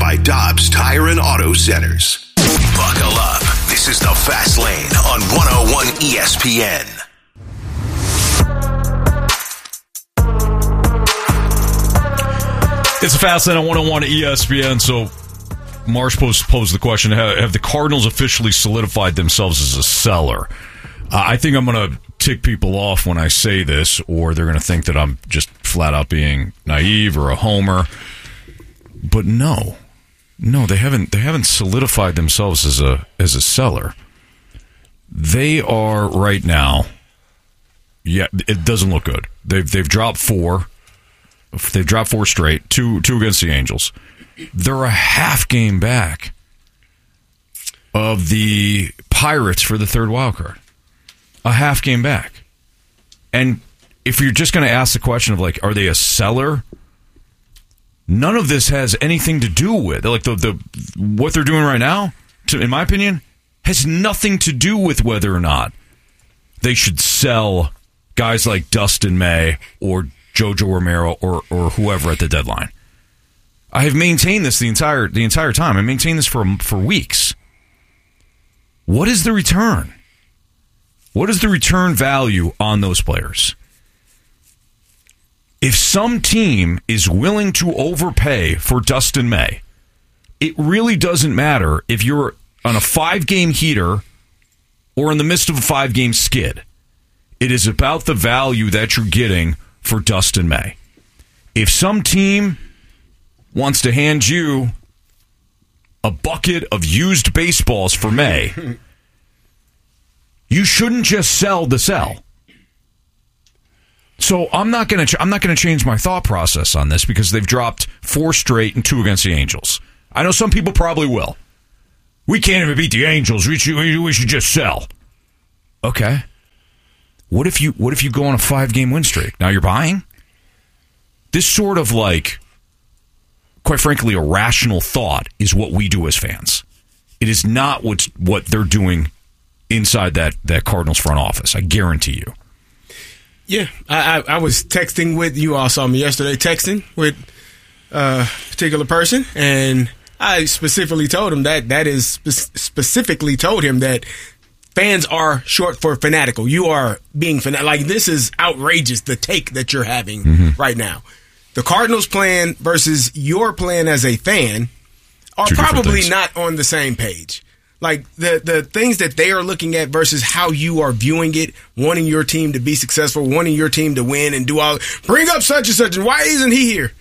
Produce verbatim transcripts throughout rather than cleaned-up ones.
by Dobbs Tire and Auto Centers. Buckle up. This is the Fast Lane on one oh one E S P N. It's a Fast Lane on one oh one E S P N. So Marsh posed, posed the question, have, have the Cardinals officially solidified themselves as a seller? Uh, I think I'm going to tick people off when I say this, or they're going to think that I'm just flat out being naive or a homer. But no. No, they haven't they haven't solidified themselves as a as a seller. They are right now, yeah, it doesn't look good. They've they've dropped four. They've dropped four straight, two two against the Angels. They're a half game back of the Pirates for the third wild card. A half game back. And if you're just going to ask the question of, like, are they a seller? None of this has anything to do with, like, the, the what they're doing right now, to, in my opinion, has nothing to do with whether or not they should sell guys like Dustin May or Jojo Romero or or whoever at the deadline. I have maintained this the entire the entire time. I maintained this for for weeks. What is the return? What is the return value on those players? If some team is willing to overpay for Dustin May, it really doesn't matter if you're on a five-game heater or in the midst of a five-game skid. It is about the value that you're getting for Dustin May. If some team wants to hand you a bucket of used baseballs for May, you shouldn't just sell the sell. So I'm not going to I'm not going to change my thought process on this because they've dropped four straight and two against the Angels. I know some people probably will. We can't even beat the Angels. We should, we should just sell. Okay. What if you what if you go on a five-game win streak? Now you're buying? This sort of, like, quite frankly, a rational thought is what we do as fans. It is not what's, what they're doing inside that, that Cardinals front office. I guarantee you. Yeah, I, I, I was texting with, you all saw me yesterday, texting with a particular person, and I specifically told him that, that is spe- specifically told him that fans are short for fanatical. You are being fanatical. Like, this is outrageous, the take that you're having mm-hmm. right now. The Cardinals plan versus your plan as a fan are Two probably not on the same page. Like, the, the things that they are looking at versus how you are viewing it, wanting your team to be successful, wanting your team to win and do all, bring up such and such, and why isn't he here?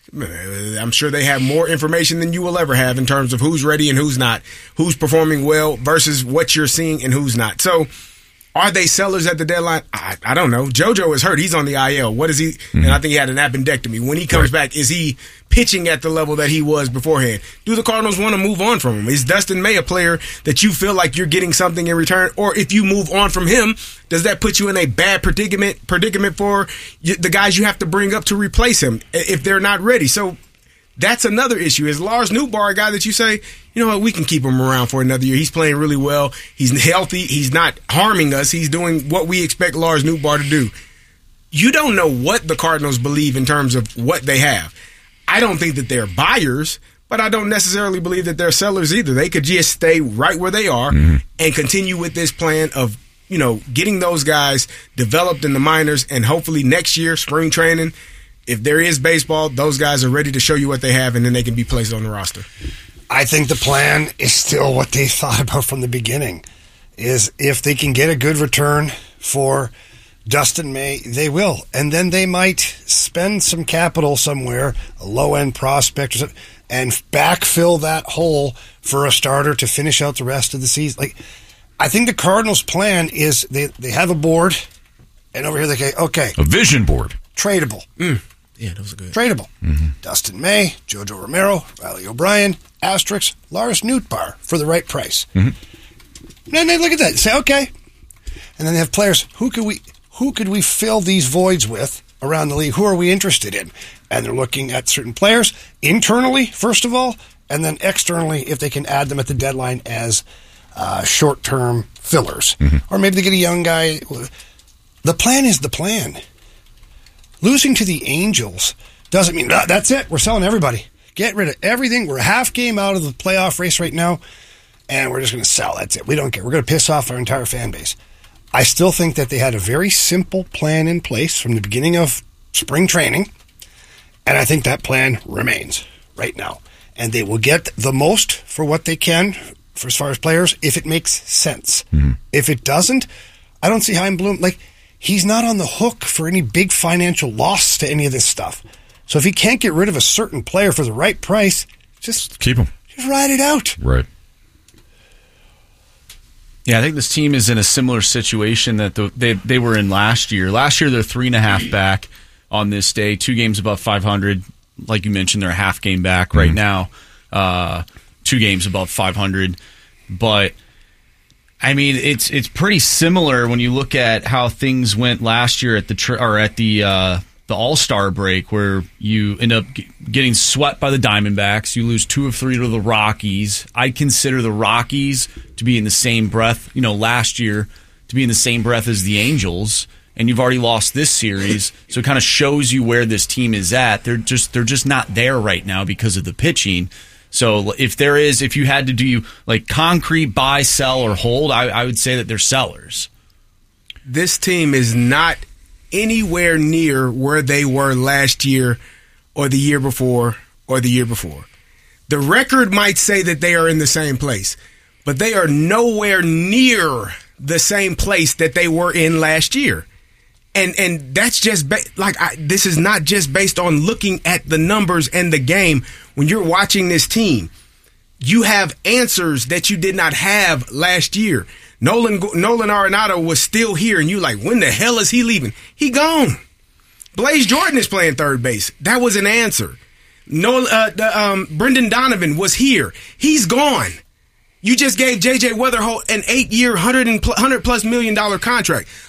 I'm sure they have more information than you will ever have in terms of who's ready and who's not, who's performing well versus what you're seeing and who's not. So, are they sellers at the deadline? I, I don't know. JoJo is hurt. He's on the I L. What is he? Mm-hmm. And I think he had an appendectomy. When he comes right. back, is he pitching at the level that he was beforehand? Do the Cardinals want to move on from him? Is Dustin May a player that you feel like you're getting something in return? Or if you move on from him, does that put you in a bad predicament predicament for the guys you have to bring up to replace him if they're not ready? So that's another issue. Is Lars Nootbaar a guy that you say, you know what, we can keep him around for another year? He's playing really well. He's healthy. He's not harming us. He's doing what we expect Lars Nootbaar to do. You don't know what the Cardinals believe in terms of what they have. I don't think that they're buyers, but I don't necessarily believe that they're sellers either. They could just stay right where they are mm-hmm. and continue with this plan of, you know, getting those guys developed in the minors, and hopefully next year, spring training, if there is baseball, those guys are ready to show you what they have, and then they can be placed on the roster. I think the plan is still what they thought about from the beginning, is if they can get a good return for Dustin May, they will. And then they might spend some capital somewhere, a low-end prospect, or something, and backfill that hole for a starter to finish out the rest of the season. Like, I think the Cardinals' plan is they, they have a board, and over here they say, okay. A vision board. Tradable. Mm. Yeah, those are good. Tradable. Mm-hmm. Dustin May, JoJo Romero, Riley O'Brien, asterisk, Lars Nootbaar for the right price. Mm-hmm. And they look at that and say, okay. And then they have players, who could we who could we fill these voids with around the league? Who are we interested in? And they're looking at certain players internally, first of all, and then externally if they can add them at the deadline as uh, short-term fillers. Mm-hmm. Or maybe they get a young guy. The plan is the plan. Losing to the Angels doesn't mean, ah, that's it, we're selling everybody. Get rid of everything. We're a half game out of the playoff race right now, and we're just going to sell. That's it. We don't care. We're going to piss off our entire fan base. I still think that they had a very simple plan in place from the beginning of spring training, and I think that plan remains right now. And they will get the most for what they can for as far as players if it makes sense. Mm-hmm. If it doesn't, I don't see Chaim Bloom. Like, he's not on the hook for any big financial loss to any of this stuff. So if he can't get rid of a certain player for the right price, just keep him. Just ride it out. Right. Yeah, I think this team is in a similar situation that the, they they were in last year. Last year, they're three and a half back on this day, two games above five hundred. Like you mentioned, they're a half game back mm-hmm. right now, uh, two games above five hundred. But I mean, it's it's pretty similar when you look at how things went last year at the tr- or at the uh, the All-Star break, where you end up g- getting swept by the Diamondbacks. You lose two of three to the Rockies. I consider the Rockies to be in the same breath, you know, last year to be in the same breath as the Angels. And you've already lost this series, so it kind of shows you where this team is at. They're just they're just not there right now because of the pitching. So if there is, if you had to do like concrete buy, sell, or hold, I, I would say that they're sellers. This team is not anywhere near where they were last year or the year before or the year before. The record might say that they are in the same place, but they are nowhere near the same place that they were in last year. And and that's just ba- like I, this is not just based on looking at the numbers and the game. When you're watching this team, you have answers that you did not have last year. Nolan Nolan Arenado was still here, and you like, when the hell is he leaving? He gone. Blaze Jordan is playing third base. That was an answer. No, uh, the, um, Brendan Donovan was here. He's gone. You just gave J J Weatherholt an eight-year, one hundred plus million dollar contract.